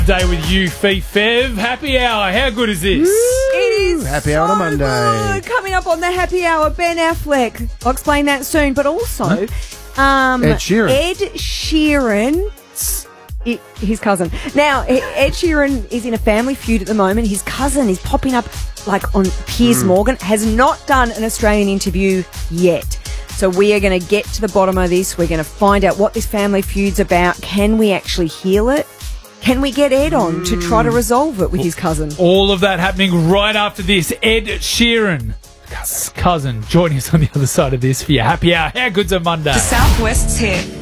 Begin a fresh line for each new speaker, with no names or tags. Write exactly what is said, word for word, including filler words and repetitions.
Day with you, Fee Fev. Happy hour. How good is this?
It is
Happy
so
hour on a Monday.
good. Coming up on the happy hour, Ben Affleck. I'll explain that soon. But also, um,
Ed Sheeran.
Ed Sheeran, i- his cousin. Now, Ed Sheeran is in a family feud at the moment. His cousin is popping up like on Piers Morgan. Has not done an Australian interview yet. So we are going to get to the bottom of this. We're going to find out what this family feud's about. Can we actually heal it? Can we get Ed on to try to resolve it with his cousin?
All of that happening right after this. Ed Sheeran, cousin, joining us on the other side of this for your happy hour. How good's a Monday?
The Southwest's hit.